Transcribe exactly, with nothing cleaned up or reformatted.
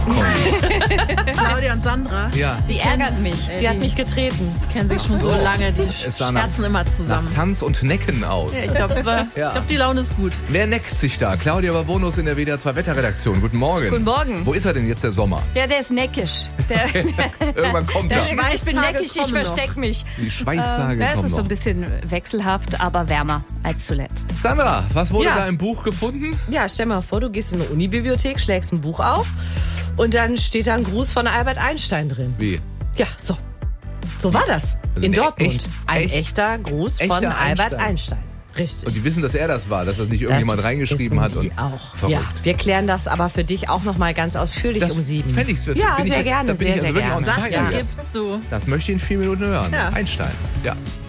Claudia und Sandra, Ja. Die ärgert mich. Ey, Die hat die- mich getreten. kennen sich schon so lange, die Es sah nach- scherzen immer zusammen. Nach Tanz und Necken aus. Ich glaube, es war, Ja. ich glaube, die Laune ist gut. Wer neckt sich da? Claudia Babonus in der W D R zwei Wetterredaktion. Guten Morgen. Guten Morgen. Wo ist er denn jetzt, der Sommer? Ja, der ist neckisch. Der, Irgendwann kommt der, er. der ich bin Schweißtage neckisch, ich kommen noch. versteck mich. Die Schweißtage Ja, es kommen ist so noch. ein bisschen wechselhaft, aber wärmer als zuletzt. Sandra, was wurde Ja. da im Buch gefunden? Ja, stell mal vor, du gehst in eine Unibibliothek, schlägst ein Buch auf und dann steht da ein Gruß von Albert Einstein drin. Wie? Ja, so. So war das. Also in ein Dortmund. echt- ein echt- echter Gruß echter von Albert Einstein. Einstein. Richtig. Und die wissen, dass er das war, dass das nicht irgendjemand Das reingeschrieben wissen hat. Und die auch. Verrückt. Ja, wir klären das aber für dich auch noch mal ganz ausführlich Das um sieben. fände ich, Ja, bin ich sehr jetzt, gerne, da bin sehr, ich also sehr wirklich gerne. on Sag, fire ja, jetzt. gibst du. Das möchte ich in vier Minuten hören. Ja. Einstein. Ja.